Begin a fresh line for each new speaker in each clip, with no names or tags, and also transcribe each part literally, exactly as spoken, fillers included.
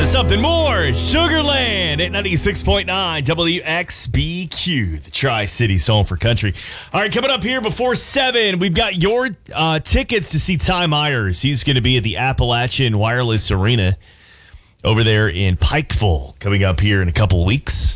Something more. Sugarland at ninety-six point nine W X B Q, the Tri-Cities home for country. All right, coming up here before seven, we've got your uh, tickets to see Ty Myers. He's going to be at the Appalachian Wireless Arena over there in Pikeville coming up here in a couple weeks.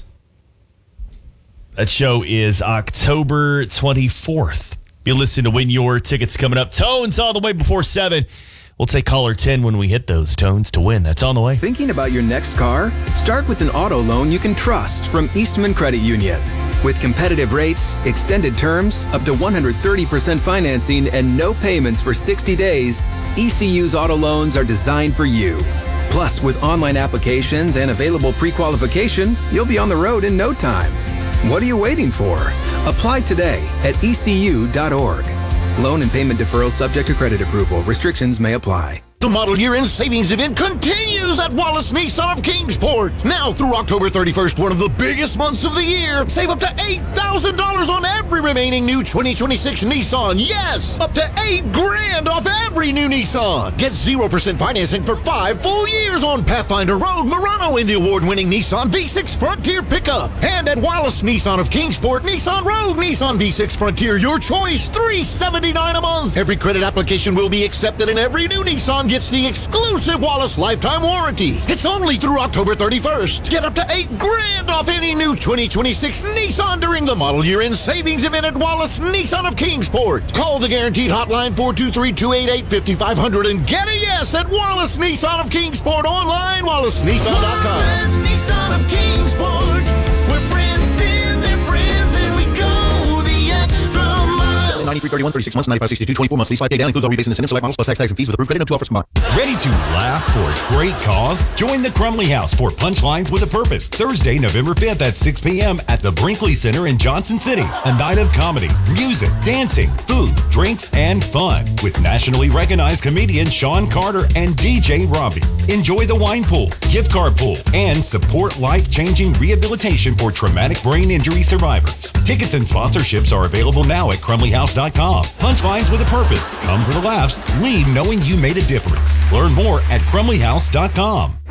That show is October twenty-fourth. Be listening to win your tickets coming up. Tones all the way before seven. We'll take caller ten when we hit those tones to win. That's on the way.
Thinking about your next car? Start with an auto loan you can trust from Eastman Credit Union. With competitive rates, extended terms, up to one hundred thirty percent financing, and no payments for sixty days, E C U's auto loans are designed for you. Plus, with online applications and available pre-qualification, you'll be on the road in no time. What are you waiting for? Apply today at E C U dot org. Loan and payment deferral subject to credit approval. Restrictions may apply.
The Model Year End Savings Event continues at Wallace Nissan of Kingsport. Now through October thirty-first, one of the biggest months of the year. Save up to eight thousand dollars on every remaining new twenty twenty-six Nissan. Yes, up to eight grand off every new Nissan. Get zero percent financing for five full years on Pathfinder, Rogue, Murano, and the award-winning Nissan V six Frontier pickup. And at Wallace Nissan of Kingsport, Nissan Rogue, Nissan V six Frontier, your choice, three hundred seventy-nine dollars a month. Every credit application will be accepted, and every new Nissan gets the exclusive Wallace lifetime warranty. It's only through October thirty-first. Get up to eight grand off any new twenty twenty-six Nissan during the Model Year End Savings Event at Wallace Nissan of Kingsport. Call the guaranteed hotline four two three, two eight eight, five five zero zero and get a yes at Wallace Nissan of Kingsport. Online, wallace nissan dot com.
Wallace Nissan of Kingsport. We're friends in their friends and we go the extra mile.
ninety-three thirty-one, thirty-six months, ninety-five sixty-two, twenty-four months. Lease five day down. Includes all rebates and incentives. Select models plus tax, tax and fees with approved credit. No two offers combined.
Ready to laugh for a great cause? Join the Crumley House for Punchlines with a Purpose. Thursday, November fifth at six p.m. at the Brinkley Center in Johnson City. A night of comedy, music, dancing, food, drinks, and fun with nationally recognized comedian Sean Carter and D J Robbie. Enjoy the wine pool, gift card pool, and support life-changing rehabilitation for traumatic brain injury survivors. Tickets and sponsorships are available now at crumley house dot com. Punchlines with a Purpose. Come for the laughs. Leave knowing you made a difference. Learn more at crumley house dot com.